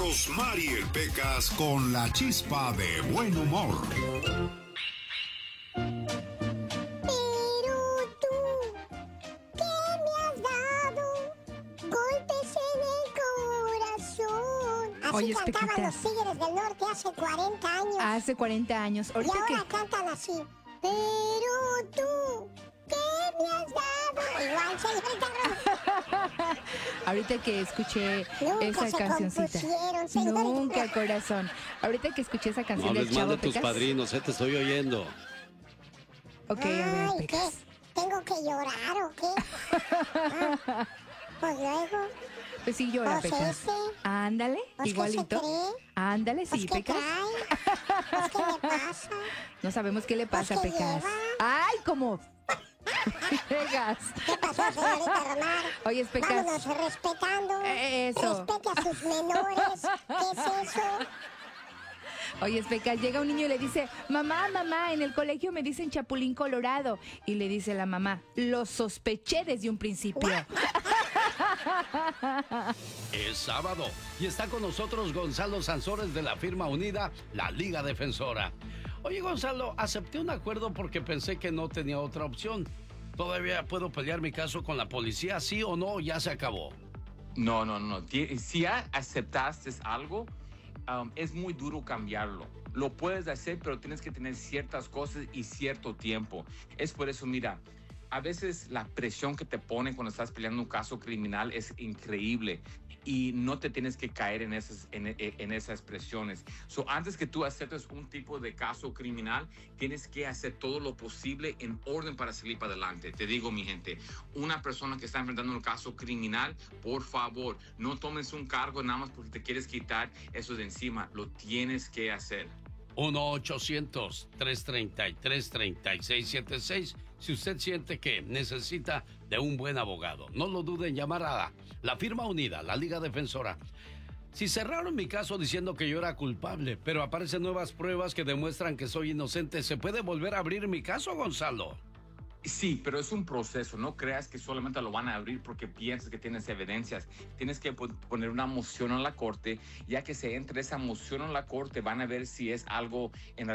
Rosmarie Pecas con la chispa de buen humor. Pero tú, ¿qué me has dado? Golpes en el corazón. Así Oye, cantaban Pequita. los Tigres del Norte hace 40 años. Hace 40 años. Y Ahorita ahora cantan así. Pero tú, ¿qué me has dado? Igual, señorita Rosa. ahorita que escuché Nunca esa se cancioncita. compusieron, señorita. Nunca, corazón. Ahorita que escuché esa No canción hables del mal Chavo de tus Pecas. padrinos, te estoy oyendo. Ok, a ver, Ay, ¿qué? Pecas. ¿Tengo que llorar o qué? Ah, pues luego. Pues sí llora, Pues Pecas. ese. Ándale, Pues, ¿qué igualito. se cree? Ándale, sí, Pues, ¿qué Pecas. trae? Pues, ¿qué le pasa? No sabemos qué le pasa, Pues, ¿qué Pecas. lleva? ¡Ay, cómo! Pecas. ¿Qué pasó, señorita Romar? Oye, Pecas. Vámonos respetando. Eso. Respete a sus menores. ¿Qué es eso? Oye, Pecas, llega un niño y le dice, mamá, en el colegio me dicen Chapulín Colorado. Y le dice la mamá, lo sospeché desde un principio. Es sábado y está con nosotros Gonzalo Sansores de la firma unida, la Liga Defensora. Oye, Gonzalo, acepté un acuerdo porque pensé que no tenía otra opción. ¿Todavía puedo pelear mi caso con la policía, sí o no? ¿Ya se acabó? No. Si ya aceptaste algo, es muy duro cambiarlo. Lo puedes hacer, pero tienes que tener ciertas cosas y cierto tiempo. Es por eso, mira, a veces la presión que te ponen cuando estás peleando un caso criminal es increíble y no te tienes que caer en esas presiones. Antes que tú aceptes un tipo de caso criminal, tienes que hacer todo lo posible en orden para salir para adelante. Te digo, mi gente, una persona que está enfrentando un caso criminal, por favor, no tomes un cargo nada más porque te quieres quitar eso de encima. Lo tienes que hacer. 1-800-333-3676 si usted siente que necesita de un buen abogado. No lo dude en llamar a la firma unida, la Liga Defensora. Si cerraron mi caso diciendo que yo era culpable, pero aparecen nuevas pruebas que demuestran que soy inocente, ¿se puede volver a abrir mi caso, Gonzalo? Sí, pero es un proceso. No creas que solamente lo van a abrir porque piensas que tienes evidencias. Tienes que poner una moción en la corte. Ya que se entre esa moción en la corte, van a ver si es algo en